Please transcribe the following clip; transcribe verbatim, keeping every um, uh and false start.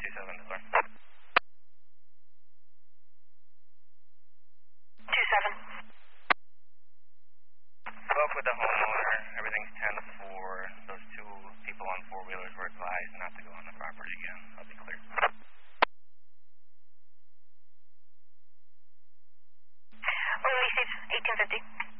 two seven, clear. two seven. Spoke with the homeowner. Everything's ten four. Those two people on four-wheelers were advised not to go on the property again. I'll be clear. We'll received eighteen fifty.